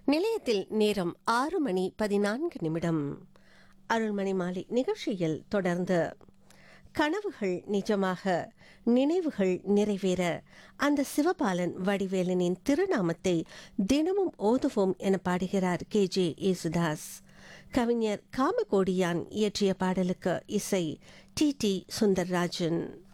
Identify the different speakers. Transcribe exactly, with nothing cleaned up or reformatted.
Speaker 1: நிலையத்தில் நேரம் ஆறு மணி பதினான்கு நிமிடம். அருள்மணி மாலை நிகழ்ச்சியில் தொடர்ந்து கனவுகள் நிஜமாக, நினைவுகள் நிறைவேற அந்த சிவபாலன் வடிவேலனின் திருநாமத்தை தினமும் ஓதுவோம் என பாடுகிறார் கே ஜே யேசுதாஸ். கவிஞர் காமகோடியான் இயற்றிய பாடலுக்கு இசை டி டி சுந்தர்ராஜன்.